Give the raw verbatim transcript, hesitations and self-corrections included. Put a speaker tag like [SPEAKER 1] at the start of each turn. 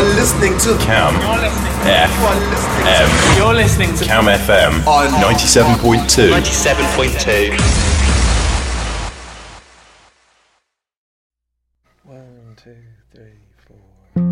[SPEAKER 1] are listening to
[SPEAKER 2] Cam F M.
[SPEAKER 1] You're listening to
[SPEAKER 2] Cam F M
[SPEAKER 1] on
[SPEAKER 2] ninety-seven point two.
[SPEAKER 3] ninety-seven point two.
[SPEAKER 4] One, two, three, four.